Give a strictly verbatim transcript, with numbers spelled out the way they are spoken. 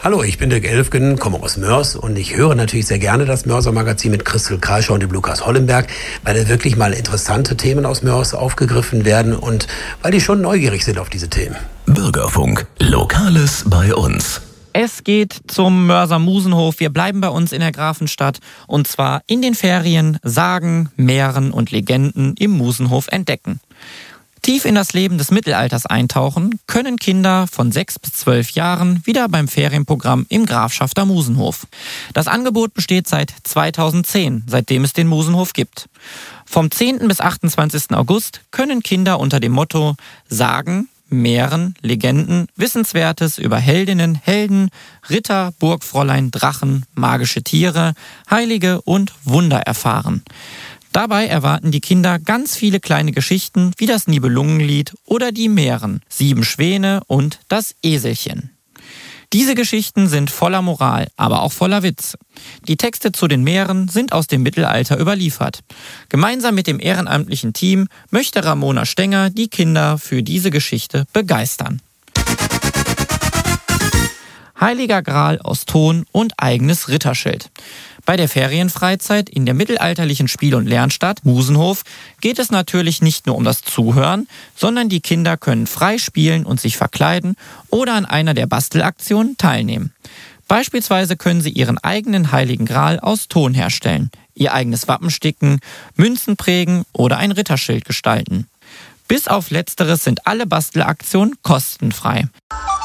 Hallo, ich bin Dirk Elfgen, komme aus Mörs und ich höre natürlich sehr gerne das Mörser Magazin mit Christel Kreischer und dem Lukas Hollenberg, weil da wirklich mal interessante Themen aus Mörs aufgegriffen werden und weil die schon neugierig sind auf diese Themen. Bürgerfunk, Lokales bei uns. Es geht zum Mörser Musenhof. Wir bleiben bei uns in der Grafenstadt und zwar in den Ferien Sagen, Mähren und Legenden im Musenhof entdecken. Tief in das Leben des Mittelalters eintauchen können Kinder von sechs bis zwölf Jahren wieder beim Ferienprogramm im Grafschafter Musenhof. Das Angebot besteht seit zweitausendzehn, seitdem es den Musenhof gibt. Vom zehnten bis achtundzwanzigsten August können Kinder unter dem Motto Sagen, Mähren, Legenden, Wissenswertes über Heldinnen, Helden, Ritter, Burgfräulein, Drachen, magische Tiere, Heilige und Wunder erfahren. Dabei erwarten die Kinder ganz viele kleine Geschichten wie das Nibelungenlied oder die Mähren, Sieben Schwäne und das Eselchen. Diese Geschichten sind voller Moral, aber auch voller Witz. Die Texte zu den Mähren sind aus dem Mittelalter überliefert. Gemeinsam mit dem ehrenamtlichen Team möchte Ramona Stenger die Kinder für diese Geschichte begeistern. Heiliger Gral aus Ton und eigenes Ritterschild. Bei der Ferienfreizeit in der mittelalterlichen Spiel- und Lernstadt Musenhof geht es natürlich nicht nur um das Zuhören, sondern die Kinder können frei spielen und sich verkleiden oder an einer der Bastelaktionen teilnehmen. Beispielsweise können sie ihren eigenen Heiligen Gral aus Ton herstellen, ihr eigenes Wappen sticken, Münzen prägen oder ein Ritterschild gestalten. Bis auf Letzteres sind alle Bastelaktionen kostenfrei.